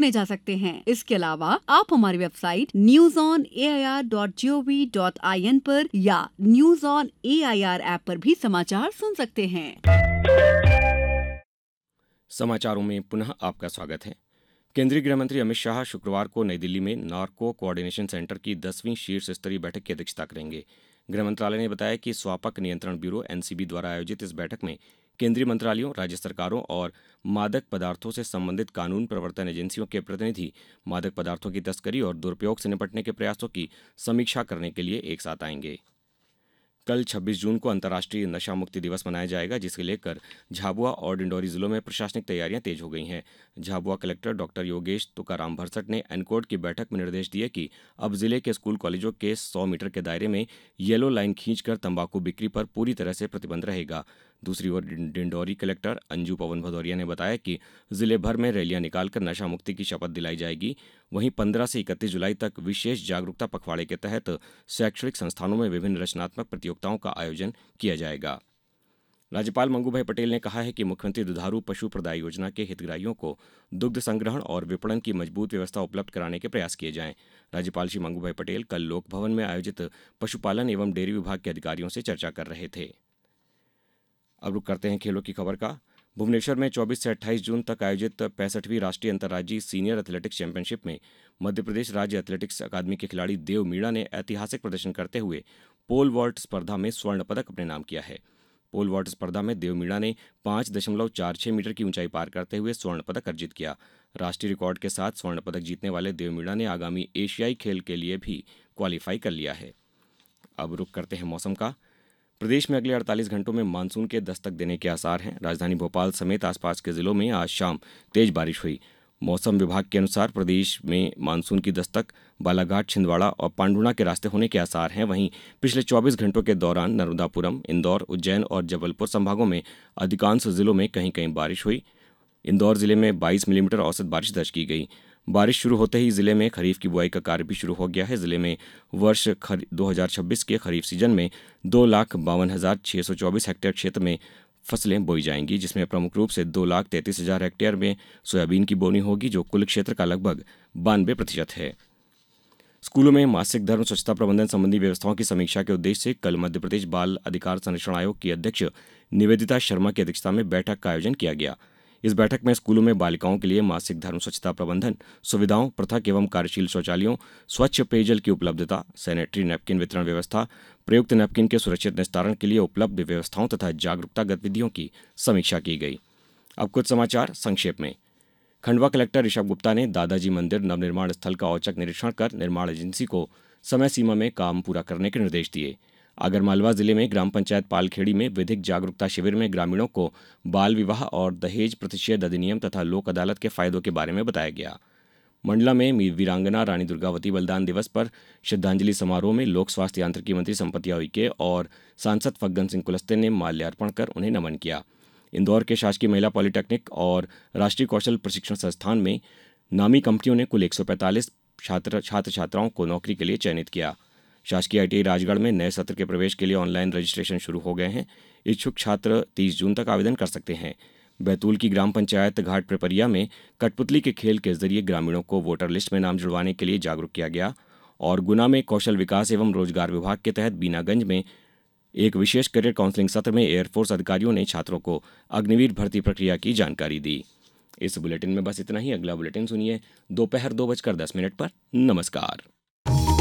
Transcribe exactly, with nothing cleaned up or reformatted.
सुने जा सकते हैं। इसके अलावा आप हमारी website news on A I R dot G O V dot I N पर या news on A I R app पर भी समाचार सुन सकते हैं। समाचारों में पुनः आपका स्वागत है। केंद्रीय गृह मंत्री अमित शाह शुक्रवार को नई दिल्ली में नार्को कोऑर्डिनेशन सेंटर की दसवीं शीर्ष स्तरीय बैठक की अध्यक्षता करेंगे। गृह मंत्रालय ने बताया कि स्वापक नियंत्रण ब्यूरो एन सी बी द्वारा आयोजित इस बैठक में केंद्रीय मंत्रालयों, राज्य सरकारों और मादक पदार्थों से संबंधित कानून प्रवर्तन एजेंसियों के प्रतिनिधि मादक पदार्थों की तस्करी और दुरुपयोग से निपटने के प्रयासों की समीक्षा करने के लिए एक साथ आएंगे। कल छब्बीस जून को अंतर्राष्ट्रीय नशा मुक्ति दिवस मनाया जाएगा, जिसके लेकर झाबुआ और डिंडौरी जिलों में प्रशासनिक तैयारियां तेज हो गई हैं। झाबुआ कलेक्टर डॉक्टर योगेश तुकाराम भरसट ने एनकोड की बैठक में निर्देश दिए कि अब जिले के स्कूल कॉलेजों के सौ मीटर के दायरे में येलो लाइन खींचकर तंबाकू बिक्री पर पूरी तरह से प्रतिबंध रहेगा। दूसरी ओर डिंडौरी कलेक्टर अंजू पवन भदौरिया ने बताया कि जिले भर में रैलियां निकालकर नशा मुक्ति की शपथ दिलाई जाएगी। वहीं पंद्रह से इकतीस जुलाई तक विशेष जागरूकता पखवाड़े के तहत शैक्षणिक संस्थानों में विभिन्न रचनात्मक प्रतियोगिताओं का आयोजन किया जाएगा। राज्यपाल मंगू भाई पटेल ने कहा है कि मुख्यमंत्री दुधारू पशु प्रदाय योजना के हितग्राहियों को दुग्ध संग्रहण और विपणन की मजबूत व्यवस्था उपलब्ध कराने के प्रयास किए जाएं। राज्यपाल श्री मंगू भाई पटेल कल लोक भवन में आयोजित पशुपालन एवं डेयरी विभाग के अधिकारियों से चर्चा कर रहे थे। अब रुक करते हैं खेलों की खबर का। भुवनेश्वर में चौबीस से अट्ठाईस जून तक आयोजित पैंसठवीं राष्ट्रीय अंतर्राज्यीय सीनियर एथलेटिक्स चैंपियनशिप में मध्य प्रदेश राज्य एथलेटिक्स अकादमी के खिलाड़ी देव मीणा ने ऐतिहासिक प्रदर्शन करते हुए पोल वॉल्ट स्पर्धा में स्वर्ण पदक अपने नाम किया है। पोल वॉल्ट स्पर्धा में देव मीणा ने पाँच दशमलव चार छह मीटर की ऊंचाई पार करते हुए स्वर्ण पदक अर्जित किया। राष्ट्रीय रिकॉर्ड के साथ स्वर्ण पदक जीतने वाले देव मीणा ने आगामी एशियाई खेल के लिए भी क्वालिफाई कर लिया है। अब रुक करते हैं मौसम का। प्रदेश में अगले अड़तालीस घंटों में मानसून के दस्तक देने के आसार हैं। राजधानी भोपाल समेत आसपास के जिलों में आज शाम तेज बारिश हुई। मौसम विभाग के अनुसार प्रदेश में मानसून की दस्तक बालाघाट, छिंदवाड़ा और पांडुना के रास्ते होने के आसार हैं। वहीं पिछले चौबीस घंटों के दौरान नर्मदापुरम, इंदौर, उज्जैन और जबलपुर संभागों में अधिकांश जिलों में कहीं कहीं बारिश हुई। इंदौर जिले में बाईस मिलीमीटर औसत बारिश दर्ज की गई। बारिश शुरू होते ही जिले में खरीफ की बुआई का कार्य भी शुरू हो गया है। जिले में वर्ष दो हज़ार छब्बीस के खरीफ सीजन में दो लाख बावन हजार छः सौ चौबीस हेक्टेयर क्षेत्र में फसलें बोई जाएंगी, जिसमें प्रमुख रूप से दो लाख तैंतीस हजार हेक्टेयर में सोयाबीन की बोनी होगी, जो कुल क्षेत्र का लगभग बानवे प्रतिशत है। स्कूलों में मासिक धर्म स्वच्छता प्रबंधन संबंधी व्यवस्थाओं की समीक्षा के उद्देश्य से कल मध्य प्रदेश बाल अधिकार संरक्षण आयोग की अध्यक्ष निवेदिता शर्मा की अध्यक्षता में बैठक का आयोजन किया गया। इस बैठक में स्कूलों में बालिकाओं के लिए मासिक धर्म स्वच्छता प्रबंधन सुविधाओं, पृथक एवं कार्यशील शौचालयों, स्वच्छ पेयजल की उपलब्धता, सैनिटरी नैपकिन वितरण व्यवस्था, प्रयुक्त नैपकिन के सुरक्षित निस्तारण के लिए उपलब्ध व्यवस्थाओं तथा जागरूकता गतिविधियों की समीक्षा की गई। अब कुछ समाचार संक्षेप में। खंडवा कलेक्टर ऋषभ गुप्ता ने दादाजी मंदिर नवनिर्माण स्थल का औचक निरीक्षण कर निर्माण एजेंसी को समय सीमा में काम पूरा करने के निर्देश दिए। आगरमालवा जिले में ग्राम पंचायत पालखेड़ी में विधिक जागरूकता शिविर में ग्रामीणों को बाल विवाह और दहेज प्रतिषेध अधिनियम तथा लोक अदालत के फायदों के बारे में बताया गया। मंडला में वीरांगना रानी दुर्गावती बलिदान दिवस पर श्रद्धांजलि समारोह में लोक स्वास्थ्य यांत्रिकी मंत्री संपतिया उइके और सांसद फग्गन सिंह कुलस्ते ने माल्यार्पण कर उन्हें नमन किया। इंदौर के शासकीय महिला पॉलिटेक्निक और राष्ट्रीय कौशल प्रशिक्षण संस्थान में नामी कंपनियों ने कुल एक सौ पैंतालीस छात्र छात्र छात्राओं को नौकरी के लिए चयनित किया। शासकीय आई टी आई राजगढ़ में नए सत्र के प्रवेश के लिए ऑनलाइन रजिस्ट्रेशन शुरू हो गए हैं। इच्छुक छात्र तीस जून तक आवेदन कर सकते हैं। बैतूल की ग्राम पंचायत घाट पिपरिया में कठपुतली के खेल के जरिए ग्रामीणों को वोटर लिस्ट में नाम जुड़वाने के लिए जागरूक किया गया। और गुना में कौशल विकास एवं रोजगार विभाग के तहत बीनागंज में एक विशेष करियर काउंसलिंग सत्र में एयरफोर्स अधिकारियों ने छात्रों को अग्निवीर भर्ती प्रक्रिया की जानकारी दी। इस बुलेटिन में बस इतना ही। अगला बुलेटिन सुनिए दोपहर दो बजकर दस मिनट पर। नमस्कार।